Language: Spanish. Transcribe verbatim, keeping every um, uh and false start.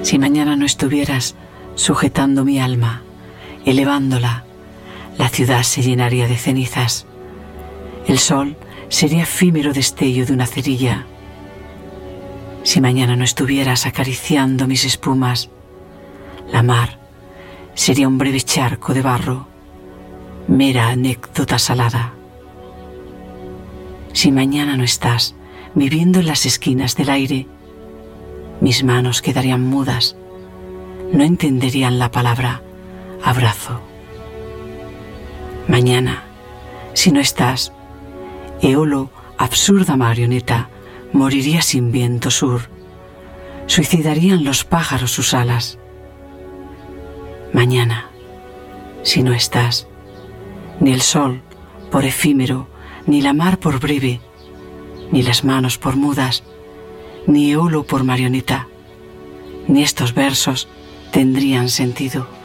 Si mañana no estuvieras sujetando mi alma, elevándola, la ciudad se llenaría de cenizas. El sol sería efímero destello de una cerilla. Si mañana no estuvieras acariciando mis espumas, la mar sería un breve charco de barro, mera anécdota salada. Si mañana no estás viviendo en las esquinas del aire, mis manos quedarían mudas, no entenderían la palabra abrazo. Mañana, si no estás, Eolo, absurda marioneta, moriría sin viento sur, suicidarían los pájaros sus alas. Mañana, si no estás, ni el sol por efímero, ni la mar por breve, ni las manos por mudas, ni Eolo por marioneta, ni estos versos tendrían sentido.